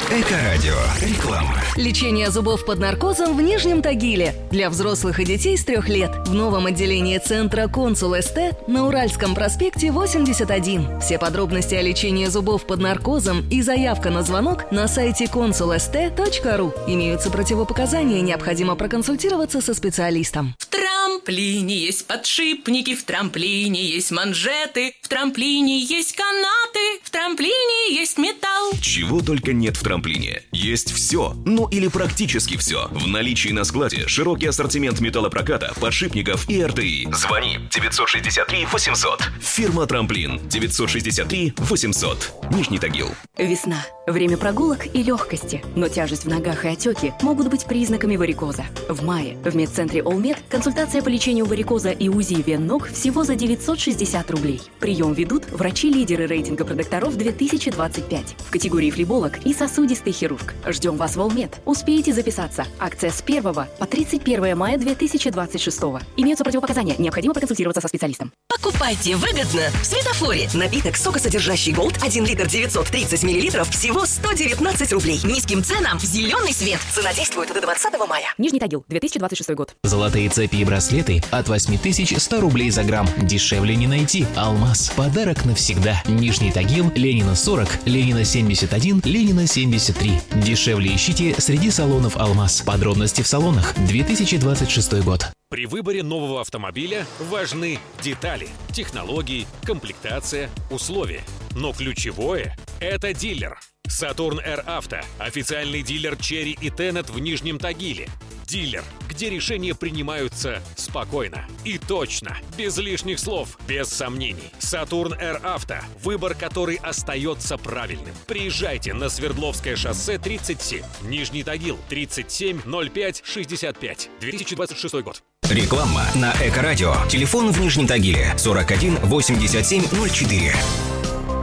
Эко-радио. Реклама. Лечение зубов под наркозом в Нижнем Тагиле. Для взрослых и детей с 3 лет. В новом отделении центра «Консул СТ» на Уральском проспекте 81. Все подробности о лечении зубов под наркозом и заявка на звонок на сайте consulst.ru. Имеются противопоказания, необходимо проконсультироваться со специалистом. В трамплине есть подшипники, в трамплине есть манжеты, в трамплине есть канаты, в трамплине есть металл. Чего только нет в трамплине. Есть все, ну или практически все. В наличии на складе широкий ассортимент металлопроката, подшипников и РТИ. Звони 963 800. Фирма «Трамплин» 963 800. Нижний Тагил. Весна. Время прогулок и легкости. Но тяжесть в ногах и отеки могут быть признаками варикоза. В мае в медцентре «Олмед» консультация по лечению варикоза и УЗИ вен ног всего за 960 рублей. Прием ведут врачи-лидеры рейтинга продокторов 2025 в категории флеболог и сосудистый хирург. Ждем вас в «Олмед». Успеете записаться. Акция с 1 по 31 мая 2026. Имеются противопоказания. Необходимо проконсультироваться со специалистом. Покупайте выгодно в Светофоре. Напиток сокосодержащий Голд 1 литр 930 миллилитров всего 119 рублей. Низким ценам зеленый свет. Цена действует до 20 мая. Нижний Тагил, 2026 год. Золотые цепи и браслеты от 8100 рублей за грамм. Дешевле не найти. Алмаз. Подарок навсегда. Нижний Тагил, Ленина 40, Ленина 71, Ленина 73. Дешевле ищите среди салонов Алмаз. Подробности в салонах. 2026 год. При выборе нового автомобиля важны детали, технологии, комплектация, условия. Но ключевое – это дилер. Saturn Air Auto – официальный дилер Chery и Tenet в Нижнем Тагиле. Дилер, где решения принимаются спокойно и точно, без лишних слов, без сомнений. Saturn Air Auto – выбор, который остается правильным. Приезжайте на Свердловское шоссе 37, Нижний Тагил, 370565, 2026 год. Реклама на Эко-радио. Телефон в Нижнем Тагиле 41 87 04.